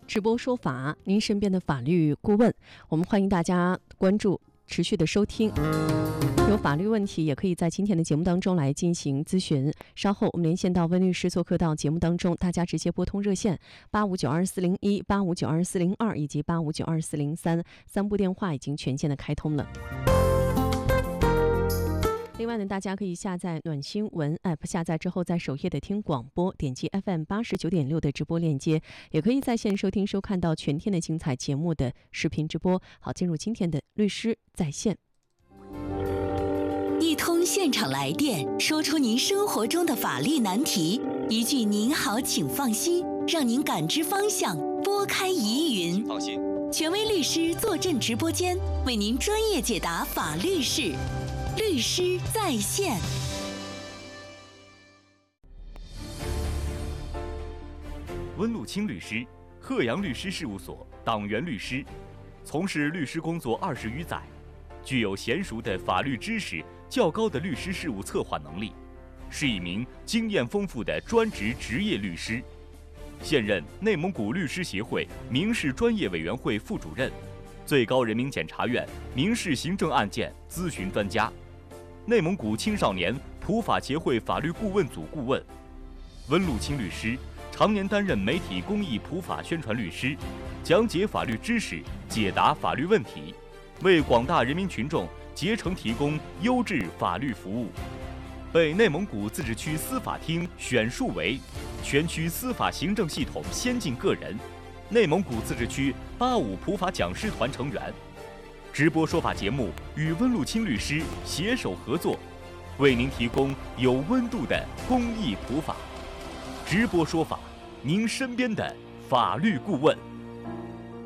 直播说法，您身边的法律顾问，我们欢迎大家关注，持续的收听。有法律问题也可以在今天的节目当中来进行咨询。稍后我们连线到温律师做客到节目当中，大家直接拨通热线85924001、85924002以及85924003，三部电话已经全线的开通了。另外呢，大家可以下载暖心文 App， 下载之后在首页的听广播，点击 FM89.6 的直播链接，也可以在线收听收看到全天的精彩节目的视频直播。好，进入今天的律师在线。 一通现场来电，说出您生活中的法律难题，一句您好请放心，让您感知方向，拨开疑云。 放心， 权威律师坐镇直播间，为您专业解答法律事。律师在线。 温路清律师，鹤阳律师事务所党员律师，从事律师工作20余载，具有娴熟的法律知识、较高的律师事务策划能力，是一名经验丰富的专职职业律师，现任内蒙古律师协会民事专业委员会副主任，最高人民检察院民事行政案件咨询专家，内蒙古青少年普法协会法律顾问组顾问。温路清律师常年担任媒体公益普法宣传律师，讲解法律知识，解答法律问题，为广大人民群众竭诚提供优质法律服务，被内蒙古自治区司法厅选述为全区司法行政系统先进个人，内蒙古自治区85普法讲师团成员。直播说法节目与温路清律师携手合作，为您提供有温度的公益普法。直播说法，您身边的法律顾问。